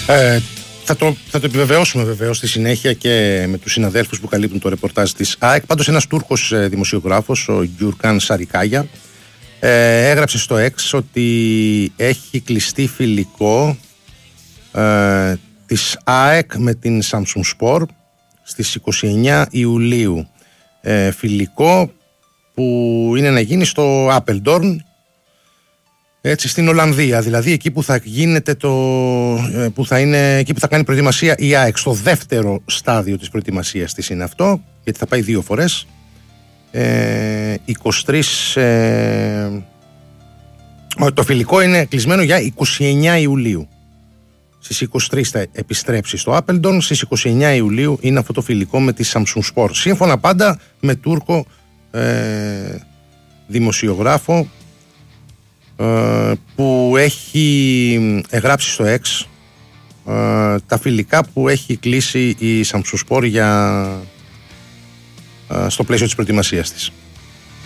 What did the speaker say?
Θα το επιβεβαιώσουμε βεβαίως στη συνέχεια και με τους συναδέλφους που καλύπτουν το ρεπορτάζ της ΑΕΚ. Πάντως ένας Τούρκος δημοσιογράφος, ο Γιουρκάν Σαρικάγια, έγραψε στο X ότι έχει κλειστεί φιλικό της ΑΕΚ με την Samsunspor στις 29 Ιουλίου. Φιλικό που είναι να γίνει στο Apeldoorn, έτσι, στην Ολλανδία, δηλαδή εκεί που θα γίνεται εκεί που θα κάνει προετοιμασία η ΑΕΚ. Στο δεύτερο στάδιο της προετοιμασίας της είναι αυτό, γιατί θα πάει 2 φορές. 23 το φιλικό είναι κλεισμένο για 29 Ιουλίου. Στις 23 θα επιστρέψει στο Apeldoorn, στις 29 Ιουλίου είναι αυτό το φιλικό με τη Samsunspor. Σύμφωνα πάντα με Τούρκο δημοσιογράφο που έχει γράψει στο X τα φιλικά που έχει κλείσει η Samsunspor στο πλαίσιο της προετοιμασίας της.